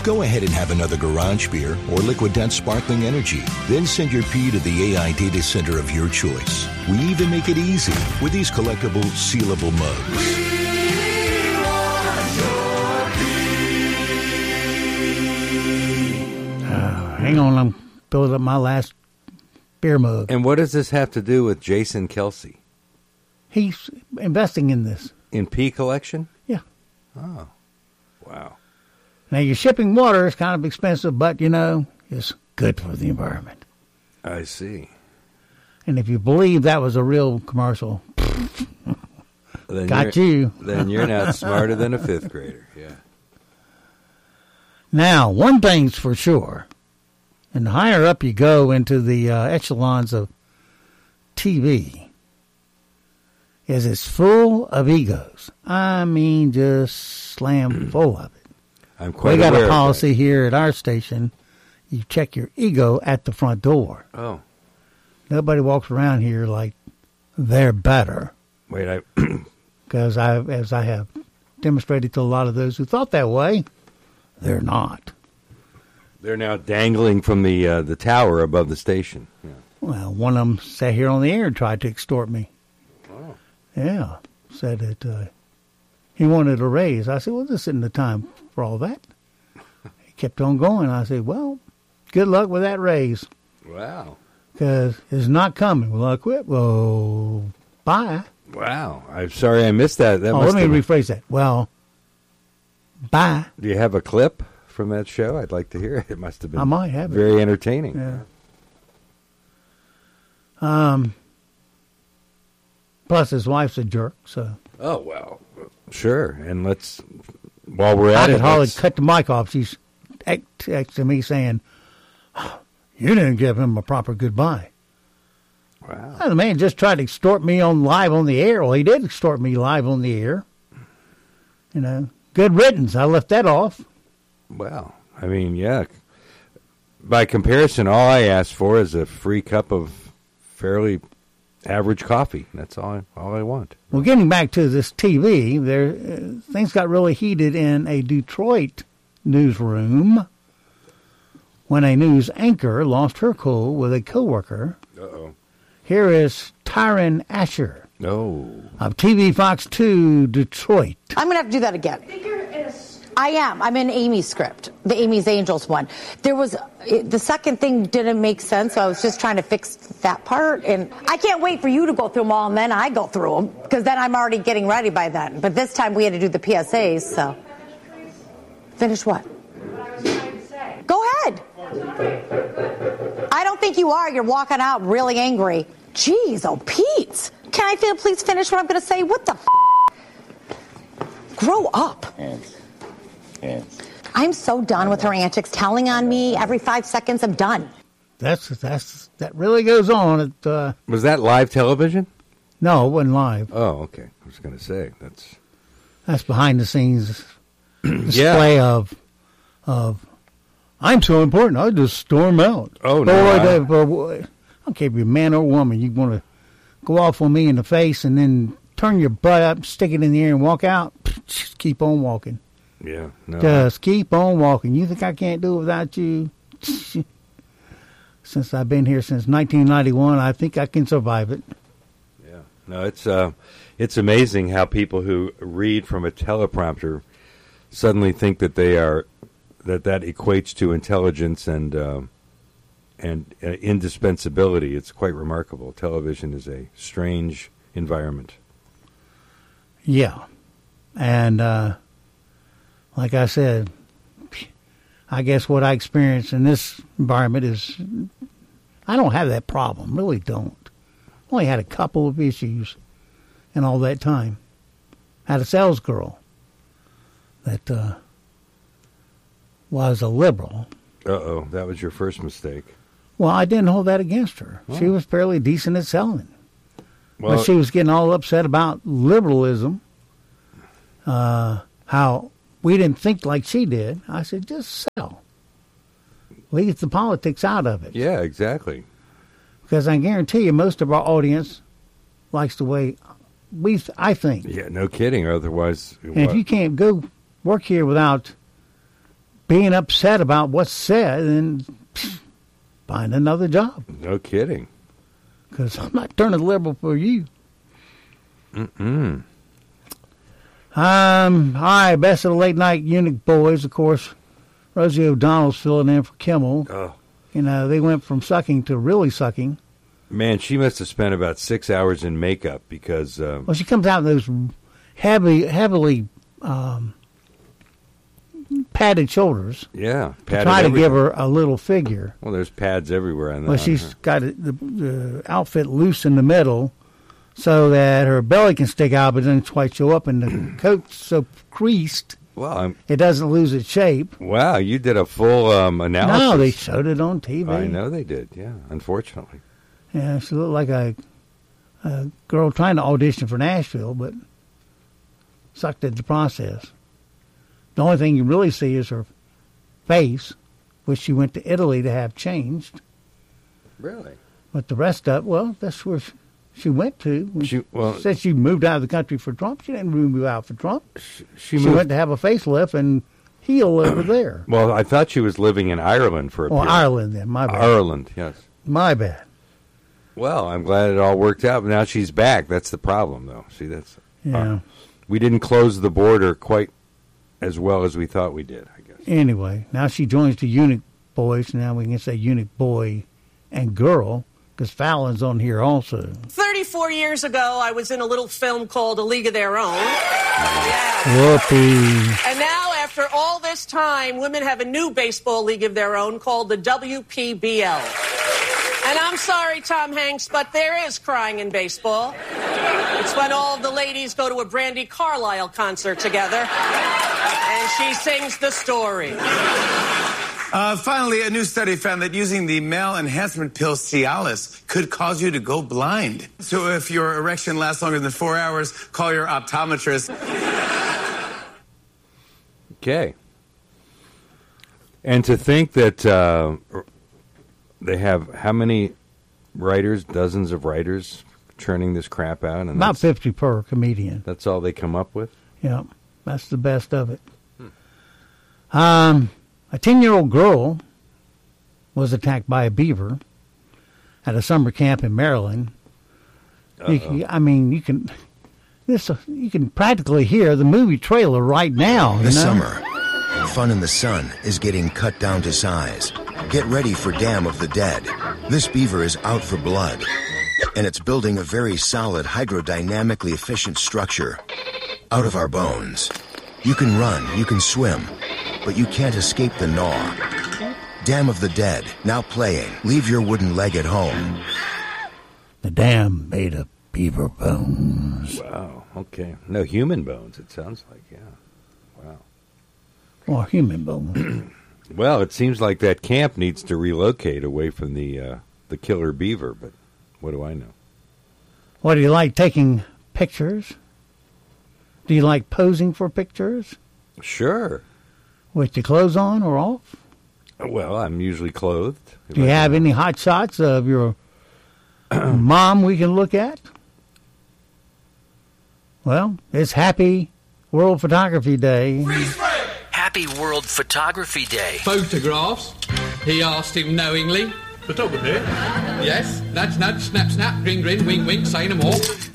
Go ahead and have another garage beer or Liquid Death Sparkling Energy. Then send your pee to the AI data center of your choice. We even make it easy with these collectible, sealable mugs. We want your pee. Hang on, I'm building up my last beer mug. And what does this have to do with Jason Kelsey? He's investing in this. In pea collection? Yeah. Oh, wow. Now, your shipping water is kind of expensive, but, it's good for the environment. I see. And if you believe that was a real commercial, Then got you. Then you're not smarter than a fifth grader, yeah. Now, one thing's for sure, and the higher up you go into the echelons of TV, is it's full of egos. I mean, just slam full of it. I'm quite We got aware a of policy that. here at our station. You check your ego at the front door. Oh. Nobody walks around here like they're better. Wait, Because as I have demonstrated to a lot of those who thought that way, they're not. They're now dangling from the tower above the station. Yeah. Well, one of them sat here on the air and tried to extort me. Oh. Yeah, said that he wanted a raise. I said, well, this isn't the time for all that. He kept on going. I said, well, good luck with that raise. Wow. Because it's not coming. Well, I quit. Well, bye. Wow. I'm sorry I missed that. Let me rephrase that. Well, bye. Do you have a clip from that show? I'd like to hear it. It must have been I might have it. very entertaining. Yeah. Plus, his wife's a jerk, so. Oh, well, sure. And while we're at I it, could hardly cut the mic off. She's texting me saying, oh, you didn't give him a proper goodbye. Wow. Well, the man just tried to extort me live on the air. Well, he did extort me live on the air. Good riddance. I left that off. Well, I mean, yeah. By comparison, all I asked for is a free cup of fairly average coffee. That's all I want. Well, getting back to this TV, things got really heated in a Detroit newsroom when a news anchor lost her cool with a coworker. Uh-oh. Here is Tyron Asher. No. Of TV Fox 2 Detroit. I'm going to have to do that again. I am. I'm in Amy's script, the Amy's Angels one. The second thing didn't make sense, so I was just trying to fix that part. And I can't wait for you to go through them all, and then I go through them, because then I'm already getting ready by then. But this time we had to do the PSAs, so. Finish what? What I was trying to say. Go ahead. I don't think you are. You're walking out really angry. Jeez, oh, Pete. Can I please finish what I'm going to say? What the Grow up. Yes. I'm so done with her antics, telling on me every 5 seconds. I'm done. That really goes on. Was that live television? No, it wasn't live. Oh, okay. I was going to say that's behind the scenes display of I'm so important. I just storm out. Oh no! Boy, I don't care if you're a man or woman. You want to go off on me in the face and then turn your butt up, stick it in the air, and walk out. Just keep on walking. Yeah, no. Just keep on walking. You think I can't do it without you? Since I've been here since 1991, I think I can survive it. Yeah. No, it's amazing how people who read from a teleprompter suddenly think that that equates to intelligence and indispensability. It's quite remarkable. Television is a strange environment. Yeah. And like I said, I guess what I experience in this environment is I don't have that problem. Really don't. Only had a couple of issues in all that time. Had a sales girl that was a liberal. Uh-oh, that was your first mistake. Well, I didn't hold that against her. Oh. She was fairly decent at selling. Well, but she was getting all upset about liberalism, how we didn't think like she did. I said, just sell. Leave the politics out of it. Yeah, exactly. Because I guarantee you most of our audience likes the way I think. Yeah, no kidding. Otherwise, and if you can't go work here without being upset about what's said and find another job. No kidding. Because I'm not turning liberal for you. Mm-mm. All right, best of the late night Eunuch boys, of course. Rosie O'Donnell's filling in for Kimmel. Oh. You know, they went from sucking to really sucking. Man, she must have spent about 6 hours in makeup because... Well, she comes out in those heavily padded shoulders. Yeah. To try to give her a little figure. Well, there's pads everywhere on that. Well, she's got the outfit loose in the middle so that her belly can stick out, but doesn't quite show up, and the coat's so creased it doesn't lose its shape. Wow, you did a full analysis. No, they showed it on TV. I know they did, yeah, unfortunately. Yeah, she looked like a girl trying to audition for Nashville, but sucked at the process. The only thing you really see is her face, which she went to Italy to have changed. Really? But the rest of it, well, that's where she went to. She said she moved out of the country for Trump. She didn't move out for Trump. She went to have a facelift and heal over there. Well, I thought she was living in Ireland for a period. Ireland then, my bad. Ireland, yes. My bad. Well, I'm glad it all worked out. But now she's back. That's the problem, though. See, that's... Yeah. We didn't close the border quite as well as we thought we did, I guess. Anyway, now she joins the Eunuch boys. Now we can say Eunuch boy and girl, because Fallon's on here also. 34 years ago, I was in a little film called A League of Their Own. Yes. Whoopee. And now, after all this time, women have a new baseball league of their own called the WPBL. And I'm sorry, Tom Hanks, but there is crying in baseball. It's when all of the ladies go to a Brandi Carlile concert together, and she sings the story. Finally, a new study found that using the male enhancement pill Cialis could cause you to go blind. So if your erection lasts longer than 4 hours, call your optometrist. Okay. And to think that they have how many writers, dozens of writers churning this crap out? And about 50 per comedian. That's all they come up with? Yeah, that's the best of it. A 10-year-old girl was attacked by a beaver at a summer camp in Maryland. You can practically hear the movie trailer right now. This summer, fun in the sun is getting cut down to size. Get ready for Dam of the Dead. This beaver is out for blood, and it's building a very solid, hydrodynamically efficient structure out of our bones. You can run, you can swim, but you can't escape the gnaw. Dam of the Dead, now playing. Leave your wooden leg at home. The dam made of beaver bones. Wow, okay. No human bones, it sounds like, yeah. Wow. Or human bones. Well, it seems like that camp needs to relocate away from the killer beaver, but what do I know? What, do you like taking pictures? Do you like posing for pictures? Sure. With your clothes on or off? Well, I'm usually clothed. Do you have any hot shots of your mom we can look at? Well, it's Happy World Photography Day. Happy World Photography Day. Photographs? He asked him knowingly. Photography? Yes. Nudge, nudge, snap, snap, grin, grin, wink, wink, say no more.